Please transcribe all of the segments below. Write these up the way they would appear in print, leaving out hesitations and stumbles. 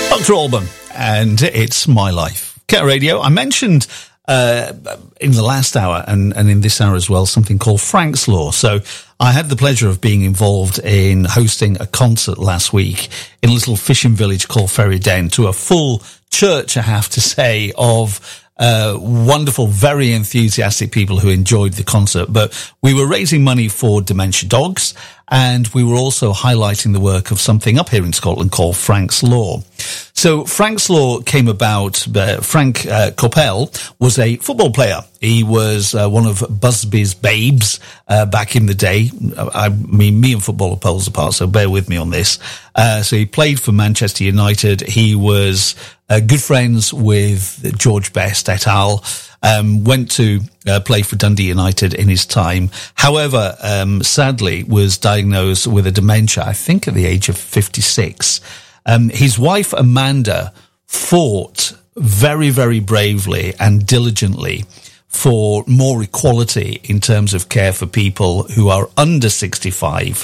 Dr. Alban, and it's My Life. Cat Radio. I mentioned in the last hour and in this hour as well something called Frank's Law. So I had the pleasure of being involved in hosting a concert last week in a little fishing village called Ferry Den to a full church, I have to say, of wonderful, very enthusiastic people who enjoyed the concert. But we were raising money for dementia dogs, and we were also highlighting the work of something up here in Scotland called Frank's Law. So Frank's Law came about, Frank Coppell was a football player. He was one of Busby's babes back in the day. I mean, me and football are poles apart, so bear with me on this. So he played for Manchester United. He was good friends with George Best et al. Went to play for Dundee United in his time. However, sadly was diagnosed with a dementia, I think at the age of 56. His wife, Amanda, fought very, very bravely and diligently for more equality in terms of care for people who are under 65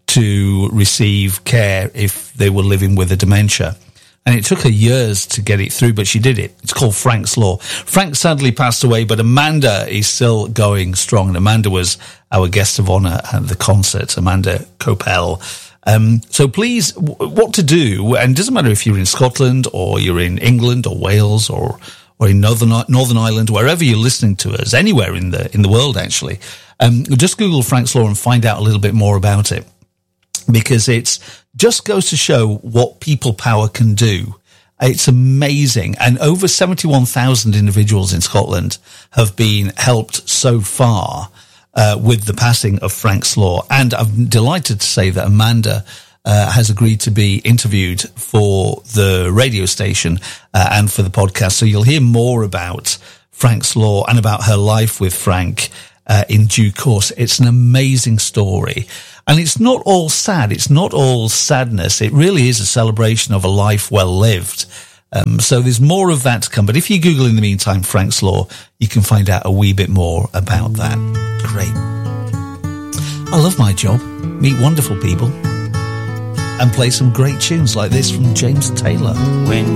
to receive care if they were living with a dementia. And it took her years to get it through, but she did it. It's called Frank's Law. Frank sadly passed away, but Amanda is still going strong. And Amanda was our guest of honor at the concert, Amanda Coppell. So please, what to do, and it doesn't matter if you're in Scotland or you're in England or Wales or in Northern Ireland, wherever you're listening to us, anywhere in the world actually, just Google Frank's Law and find out a little bit more about it, because it's just goes to show what people power can do. It's amazing. And over 71,000 individuals in Scotland have been helped so far with the passing of Frank's Law. And I'm delighted to say that Amanda has agreed to be interviewed for the radio station and for the podcast. So you'll hear more about Frank's Law and about her life with Frank in due course. It's an amazing story. And it's not all sad. It's not all sadness. It really is a celebration of a life well lived. So there's more of that to come. But if you Google in the meantime Frank's Law, you can find out a wee bit more about that. Great. I love my job. Meet wonderful people. And play some great tunes like this from James Taylor. When